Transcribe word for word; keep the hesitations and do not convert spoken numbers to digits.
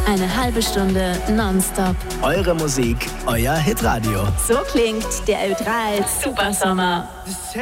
Eine halbe Stunde nonstop. Eure Musik, euer Hitradio. So klingt der Ö drei Supersommer.